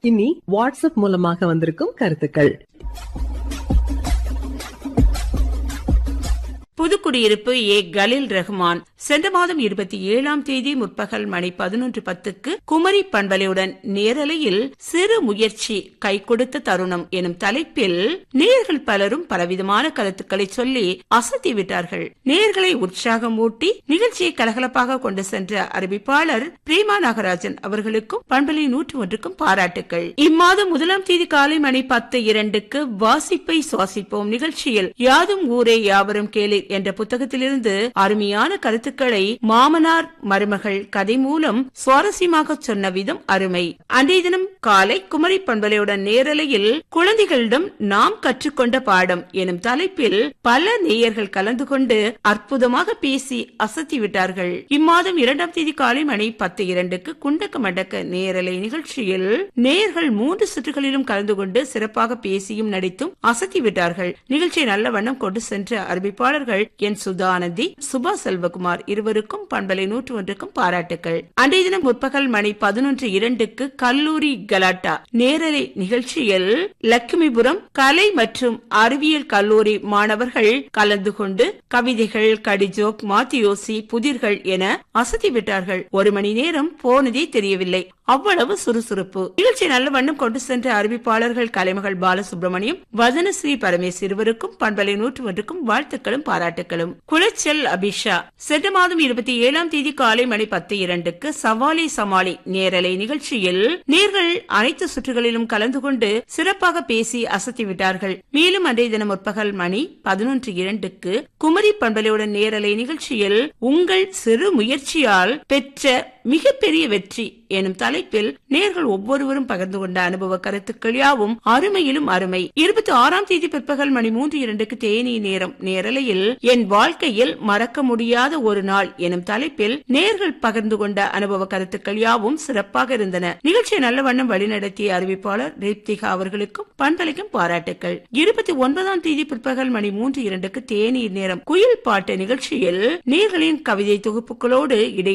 இனி வாட்ஸ்அப் மூலமாக வந்திருக்கும் கருத்துக்கள். புதுக்குடியிருப்பு ஏ கலில் ரஹ்மான் சென்ற மாதம் 27ஆம் தேதி முற்பகல் மணி 11:10 குமரி பண்பலையுடன் நேரலையில் சிறு முயற்சி கை கொடுத்த தருணம் எனும் தலைப்பில் நேயர்கள் பலரும் பலவிதமான கருத்துக்களை சொல்லி அசத்தி விட்டார்கள். நேயர்களை உற்சாகம் ஊட்டி நிகழ்ச்சியை கலகலப்பாக கொண்டு சென்ற அறிவிப்பாளர் பிரேமா நாகராஜன் அவர்களுக்கும் பண்பலை 101க்கும் பாராட்டுக்கள். இம்மாதம் 1ஆம் தேதி காலை மணி 10:02 வாசிப்பை சுவாசிப்போம் நிகழ்ச்சியில் யாதும் ஊரே யாவரும் கேளீர் என்ற புத்தகத்திலிருந்து அருமையான கருத்துக்களை மாமனார் மருமகள் கதை மூலம் சுவாரஸ்யமாக சொன்ன விதம் அருமை. அன்றைய தினம் காலை குமரி பண்பலையுடன் நேரலையில் குழந்தைகளிடம் நாம் கற்றுக்கொண்ட பாடம் எனும் தலைப்பில் பல நேயர்கள் கலந்து கொண்டு அற்புதமாக பேசி அசத்தி விட்டார்கள். இம்மாதம் 2ஆம் தேதி காலை மணி 10:02 குண்டக்க மண்டக்க நேரலை நிகழ்ச்சியில் நேயர்கள் 3 சுற்றுகளிலும் கலந்து கொண்டு சிறப்பாக பேசியும் நடித்தும் அசத்தி விட்டார்கள். நிகழ்ச்சியை நல்ல வண்ணம் கொண்டு சென்ற அறிவிப்பாளர்கள் என் சுதானந்தி, சுபா செல்வகுமார் இருவருக்கும் பண்பலை 101க்கும் பாராட்டுக்கள். அன்றைய தினம் முற்பகல் மணி 11:02 கல்லூரி கலாட்டா நேரலை நிகழ்ச்சியில் லட்சுமிபுரம் கலை மற்றும் அறிவியல் கல்லூரி மாணவர்கள் கலந்து கொண்டு கவிதைகள், கடிஜோக், மாத்தியோசி, புதிர்கள் என அசத்தி விட்டார்கள். 1 மணி நேரம் போனதே தெரியவில்லை. அவ்வளவு சுறுசுறுப்பு. நிகழ்ச்சி நல்ல வண்ணம் கொண்டு சென்ற அறிவிப்பாளர்கள் கலைமகள் பாலசுப்ரமணியம், வதனஸ்ரீ பரமேஸ் இருவருக்கும் பண்பலை 101க்கும் வாழ்த்துக்களும் பாராட்டுகளும். குளச்சல் அபிஷா சென்ற மாதம் 27ஆம் தேதி காலை மணி 10:02 சவாலி சமாளி நேரலை நிகழ்ச்சியில் நேர்கள் அனைத்து சுற்றுகளிலும் கலந்து கொண்டு சிறப்பாக பேசி அசத்தி விட்டார்கள். மேலும் அன்றைய தினம் முற்பகல் மணி 11:02 குமரி பண்பலையுடன் நேரலை நிகழ்ச்சியில் உங்கள் சிறு முயற்சியால் பெற்ற மிகப்பெரிய வெற்றி எனும் தலைப்பில் நேர்கள் ஒவ்வொருவரும் பகிர்ந்து கொண்ட அனுபவ கருத்துக்கள் யாவும் அருமையிலும் அருமை. 26ஆம் தேதி பிற்பகல் மணி 3:02 தேனி நேரம் நேரலையில் என் வாழ்க்கையில் மறக்க முடியாத ஒரு நாள் எனும் தலைப்பில் நேர்கள் பகிர்ந்து கொண்ட அனுபவ கருத்துக்கள் யாவும் சிறப்பாக இருந்தன. நிகழ்ச்சியை நல்ல வண்ணம் வழிநடத்திய அறிவிப்பாளர் ரித்திகா அவர்களுக்கும் பண்பலைக்கும் பாராட்டுக்கள். 29ஆம் தேதி பிற்பகல் மணி 3:02 தேனி நேரம் குயில் பாட்டு நிகழ்ச்சியில் நேர்களின் கவிதை தொகுப்புகளோடு இடை